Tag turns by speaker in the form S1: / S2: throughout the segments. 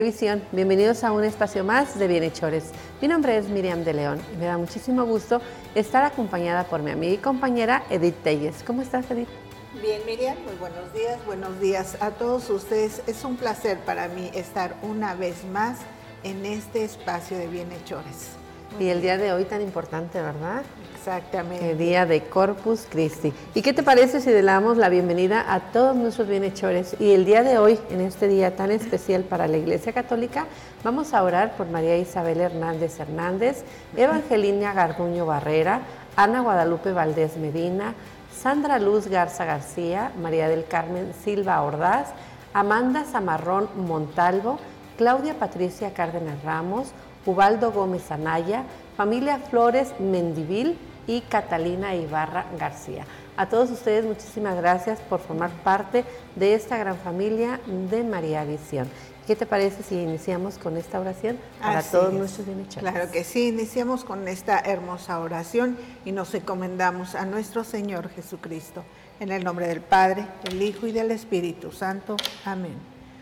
S1: Visión. Bienvenidos a un espacio más de Bienhechores. Mi nombre es Miriam de León y me da muchísimo gusto estar acompañada por mi amiga y compañera Edith Telles. ¿Cómo estás, Edith?
S2: Bien, Miriam, muy buenos días a todos ustedes. Es un placer para mí estar una vez más en este espacio de Bienhechores.
S1: Y el día de hoy tan importante, ¿verdad?
S2: Exactamente.
S1: El día de Corpus Christi. ¿Y qué te parece si le damos la bienvenida a todos nuestros bienhechores? Y el día de hoy, en este día tan especial para la Iglesia Católica, vamos a orar por María Isabel Hernández Hernández, Evangelina Garduño Barrera, Ana Guadalupe Valdés Medina, Sandra Luz Garza García, María del Carmen Silva Ordaz, Amanda Zamarrón Montalvo, Claudia Patricia Cárdenas Ramos, Ubaldo Gómez Anaya, familia Flores Mendivil y Catalina Ibarra García. A todos ustedes muchísimas gracias por formar parte de esta gran familia de María Visión. ¿Qué te parece si iniciamos con esta oración para todos nuestros bienhechores?
S2: Claro que sí, iniciamos con esta hermosa oración y nos encomendamos a nuestro Señor Jesucristo. En el nombre del Padre, del Hijo y del Espíritu Santo. Amén.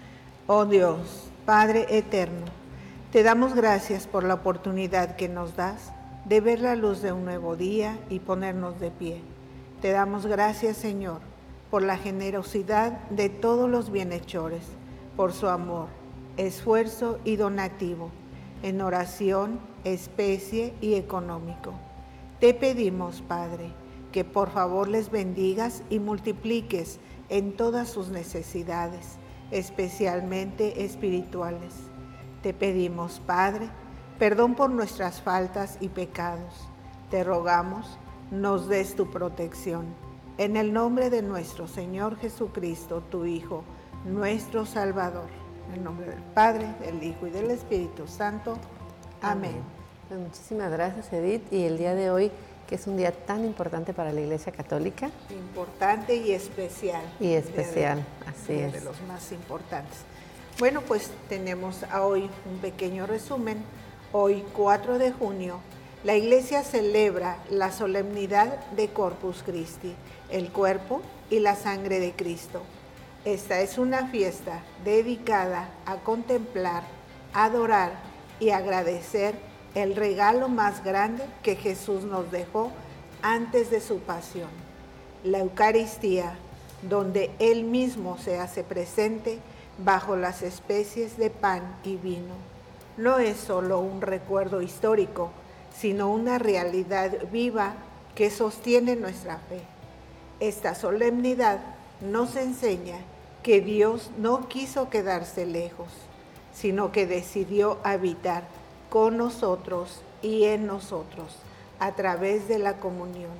S2: Oh Dios, Padre eterno, te damos gracias por la oportunidad que nos das de ver la luz de un nuevo día y ponernos de pie. Te damos gracias, Señor, por la generosidad de todos los bienhechores, por su amor, esfuerzo y donativo, en oración, especie y económico. Te pedimos, Padre, que por favor les bendigas y multipliques en todas sus necesidades, especialmente espirituales. Te pedimos, Padre, perdón por nuestras faltas y pecados. Te rogamos, nos des tu protección. En el nombre de nuestro Señor Jesucristo, tu Hijo, nuestro Salvador. En el nombre del Padre, del Hijo y del Espíritu Santo. Amén.
S1: Pues muchísimas gracias, Edith. Y el día de hoy, que es un día tan importante para la Iglesia Católica.
S2: Importante y especial.
S1: Y especial, así es.
S2: De los más importantes. Bueno, pues tenemos hoy un pequeño resumen. Hoy, 4 de junio, la Iglesia celebra la solemnidad de Corpus Christi, el cuerpo y la sangre de Cristo. Esta es una fiesta dedicada a contemplar, adorar y agradecer el regalo más grande que Jesús nos dejó antes de su pasión, la Eucaristía, donde Él mismo se hace presente bajo las especies de pan y vino. No es solo un recuerdo histórico, sino una realidad viva que sostiene nuestra fe. Esta solemnidad nos enseña que Dios no quiso quedarse lejos, sino que decidió habitar con nosotros y en nosotros a través de la comunión.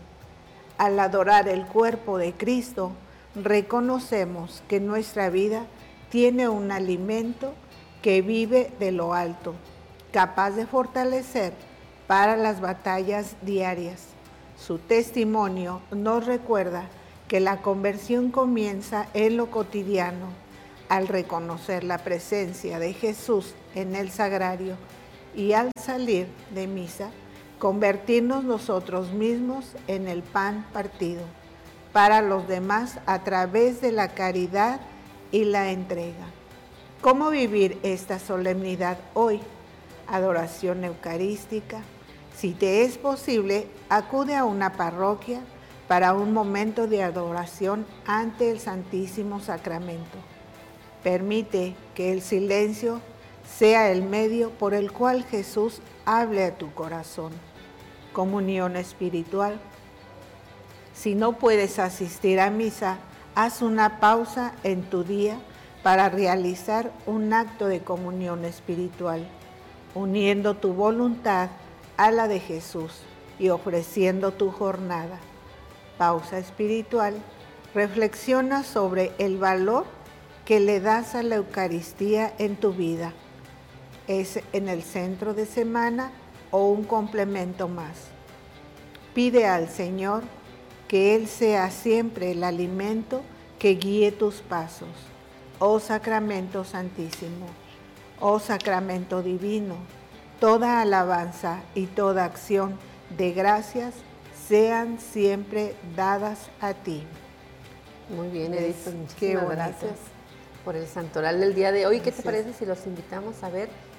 S2: Al adorar el cuerpo de Cristo, reconocemos que nuestra vida tiene un alimento que vive de lo alto, capaz de fortalecer para las batallas diarias. Su testimonio nos recuerda que la conversión comienza en lo cotidiano, al reconocer la presencia de Jesús en el sagrario y al salir de misa, convertirnos nosotros mismos en el pan partido para los demás a través de la caridad y la entrega. ¿Cómo vivir esta solemnidad hoy? Adoración eucarística. Si te es posible, acude a una parroquia para un momento de adoración ante el Santísimo Sacramento. Permite que el silencio sea el medio por el cual Jesús hable a tu corazón. Comunión espiritual. Si no puedes asistir a misa, haz una pausa en tu día para realizar un acto de comunión espiritual, uniendo tu voluntad a la de Jesús y ofreciendo tu jornada. Pausa espiritual. Reflexiona sobre el valor que le das a la Eucaristía en tu vida. ¿Es en el centro de semana o un complemento más? Pide al Señor que Él sea siempre el alimento que guíe tus pasos. Oh Sacramento Santísimo, oh Sacramento Divino, toda alabanza y toda acción de gracias sean siempre dadas a ti.
S1: Muy bien, Edith, muchísimas gracias. por el santoral del día de hoy. ¿Qué te
S2: Así es.
S1: parece si los invitamos a ver